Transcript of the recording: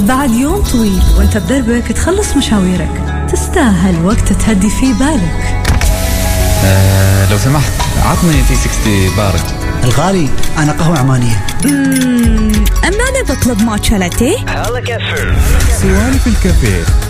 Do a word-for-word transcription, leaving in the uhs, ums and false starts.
بعد يوم طويل وانت بدربك تخلص مشاويرك، تستاهل وقت تهدي فيه بالك. أه لو سمحت عطني ثلاثمية وستين بارد. الغالي أنا قهوة عمانية. أمم أما أنا بطلب ماتشا لاتيه. هلا كافر. سوالف الكافيه